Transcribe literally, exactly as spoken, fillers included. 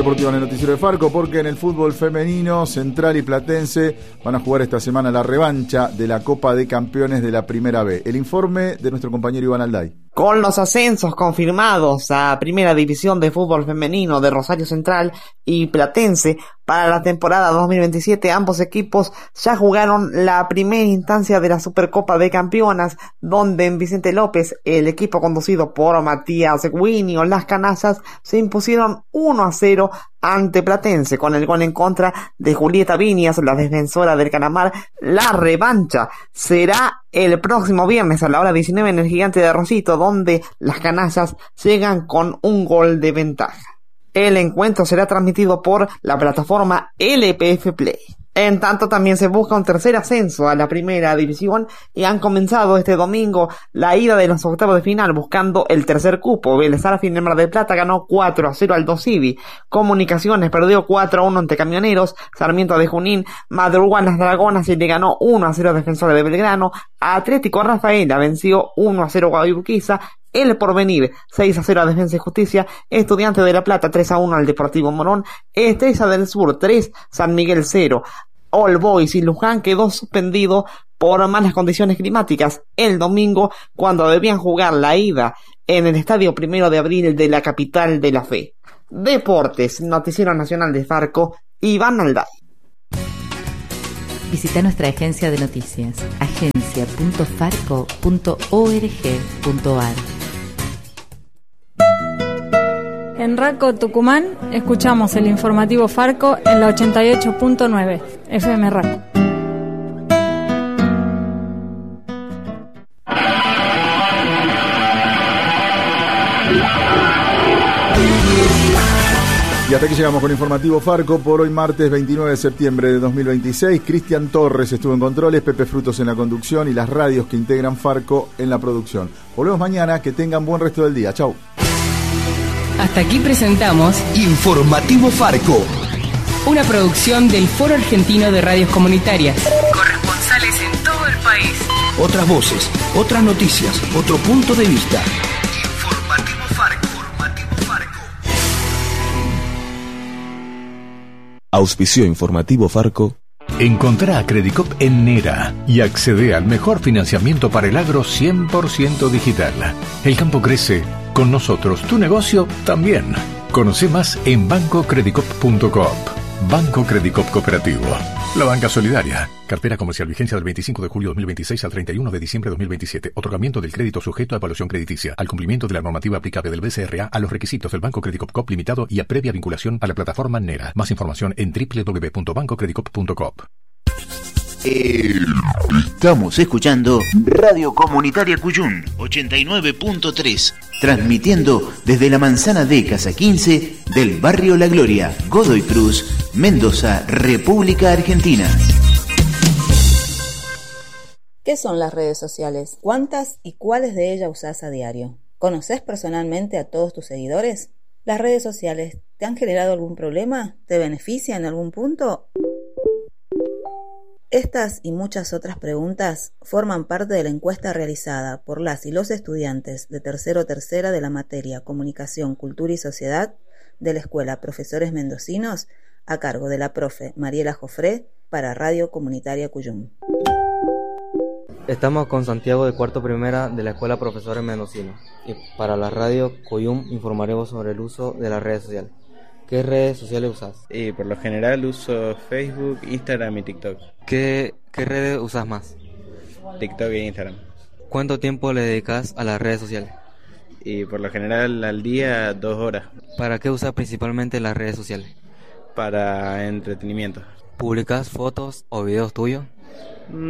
deportiva en el noticiero de Farco, porque en el fútbol femenino, Central y Platense van a jugar esta semana la revancha de la Copa de Campeones de la Primera B. El informe de nuestro compañero Iván Alday. Con los ascensos confirmados a Primera División de Fútbol Femenino de Rosario Central y Platense para la temporada dos mil veintisiete, ambos equipos ya jugaron la primera instancia de la Supercopa de Campeonas, donde en Vicente López, el equipo conducido por Matías Guinio, las canasas se impusieron uno a cero ante Platense, con el gol en contra de Julieta Viñas, la defensora del Canamar. La revancha será el próximo viernes a la hora diecinueve en el Gigante de Rosito, donde las canasas llegan con un gol de ventaja. El encuentro será transmitido por la plataforma L P F Play. En tanto, también se busca un tercer ascenso a la Primera División y han comenzado este domingo la ida de los octavos de final buscando el tercer cupo. Vélez Sarsfield en Mar del Plata ganó cuatro a cero al Dosivi. Comunicaciones perdió cuatro a uno ante Camioneros. Sarmiento de Junín madrugó a las Dragonas y le ganó uno a cero a Defensores de Belgrano. Atlético Rafaela venció uno a cero a Guayurquiza. El Porvenir seis a cero a Defensa y Justicia. Estudiante de La Plata tres a uno al Deportivo Morón. Estrella del Sur tres, San Miguel cero. All Boys y Luján quedó suspendido por malas condiciones climáticas el domingo, cuando debían jugar la ida en el Estadio Primero de Abril de la capital de la fe. Deportes, Noticiero Nacional de Farco, Iván Alday. Visita nuestra agencia de noticias, agencia punto farco punto org punto ar. En Raco, Tucumán, escuchamos el informativo Farco en la ochenta y ocho punto nueve F M Raco. Y hasta aquí llegamos con Informativo Farco por hoy, martes veintinueve de septiembre de dos mil veintiséis. Cristian Torres estuvo en controles, Pepe Frutos en la conducción y las radios que integran Farco en la producción. Volvemos mañana, que tengan buen resto del día. Chau. Hasta aquí presentamos Informativo Farco, una producción del Foro Argentino de Radios Comunitarias. Corresponsales en todo el país. Otras voces, otras noticias, otro punto de vista. Informativo Farco. Informativo Farco. Auspició Informativo Farco. Encontrá a Credicop en Nera y accede al mejor financiamiento para el agro cien por ciento digital. El campo crece, con nosotros tu negocio también. Conoce más en banco credicop punto coop. Banco Credicop Cooperativo. La banca solidaria. Cartera comercial, vigencia del veinticinco de julio de dos mil veintiséis al treinta y uno de diciembre de dos mil veintisiete. Otorgamiento del crédito sujeto a evaluación crediticia, al cumplimiento de la normativa aplicable del B C R A, a los requisitos del Banco Credicop Coop Limitado y a previa vinculación a la plataforma Nera. Más información en doble u doble u doble u punto banco credicop punto coop. Estamos escuchando Radio Comunitaria Cuyún ochenta y nueve punto tres, transmitiendo desde la manzana de Casa quince del barrio La Gloria, Godoy Cruz, Mendoza, República Argentina. ¿Qué son las redes sociales? ¿Cuántas y cuáles de ellas usás a diario? ¿Conoces personalmente a todos tus seguidores? ¿Las redes sociales te han generado algún problema? ¿Te benefician en algún punto? Estas y muchas otras preguntas forman parte de la encuesta realizada por las y los estudiantes de tercero tercera de la materia Comunicación, Cultura y Sociedad de la Escuela Profesores Mendocinos, a cargo de la profe Mariela Jofré para Radio Comunitaria Cuyum. Estamos con Santiago de cuarto primera de la Escuela Profesores Mendocinos y para la radio Cuyum informaremos sobre el uso de las redes sociales. ¿Qué redes sociales usas? Y por lo general uso Facebook, Instagram y TikTok. ¿Qué, qué redes usas más? TikTok e Instagram. ¿Cuánto tiempo le dedicas a las redes sociales? Y por lo general al día dos horas. ¿Para qué usas principalmente las redes sociales? Para entretenimiento. ¿Publicas fotos o videos tuyos?